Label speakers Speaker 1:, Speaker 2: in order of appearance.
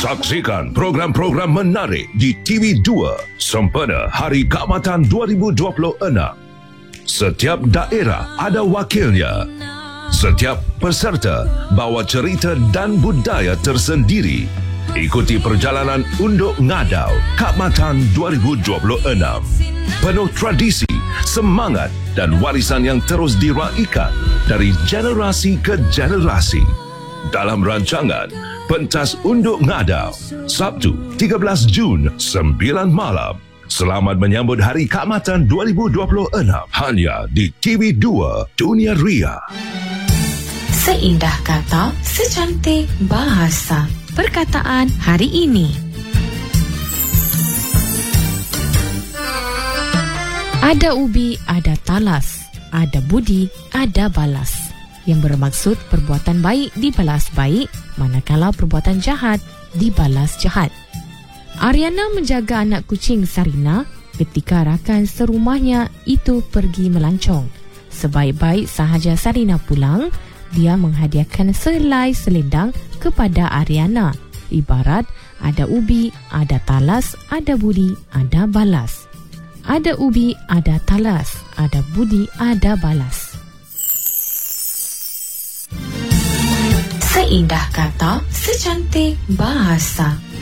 Speaker 1: Saksikan program-program menarik di TV2 sempena Hari Keamatan 2026. Setiap daerah ada wakilnya. Setiap peserta bawa cerita dan budaya tersendiri. Ikuti perjalanan Unduk Ngadau Keamatan 2026. Penuh tradisi, semangat dan warisan yang terus diraikan dari generasi ke generasi. Dalam rancangan Pentas Unduk Ngadau, Sabtu 13 Jun 9 malam. Selamat menyambut Hari Keamatan 2026 hanya di TV2 Dunia Ria.
Speaker 2: Seindah kata, secantik bahasa. Perkataan hari ini. Ada ubi, ada talas. Ada budi, ada balas. Yang bermaksud perbuatan baik dibalas baik, manakala perbuatan jahat dibalas jahat. Ariana menjaga anak kucing Sarina ketika rakan serumahnya itu pergi melancong. Sebaik-baik sahaja Sarina pulang, dia menghadiahkan selai selendang kepada Ariana. Ibarat ada ubi, ada talas, ada budi, ada balas. Ada ubi, ada talas, ada budi, ada balas. Seindah kata, secantik bahasa.